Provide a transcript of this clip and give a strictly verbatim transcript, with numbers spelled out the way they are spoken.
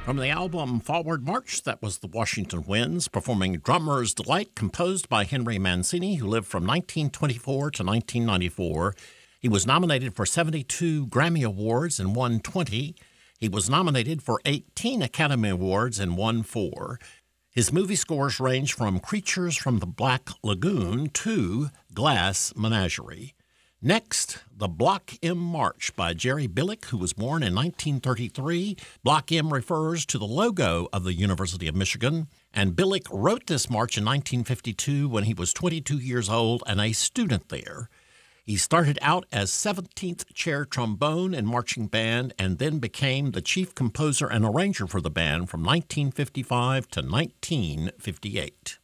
From the album Forward March, that was the Washington Winds performing Drummer's Delight, composed by Henry Mancini, who lived from nineteen twenty-four to nineteen ninety-four. He was nominated for seventy-two Grammy Awards and won twenty. He was nominated for eighteen Academy Awards and won four. His movie scores range from Creatures from the Black Lagoon to Glass Menagerie. Next, the Block M March by Jerry Billick, who was born in nineteen thirty-three. Block M refers to the logo of the University of Michigan, and Billick wrote this march in nineteen fifty-two when he was twenty-two years old and a student there. He started out as seventeenth chair trombone and marching band and then became the chief composer and arranger for the band from nineteen fifty-five to nineteen fifty-eight.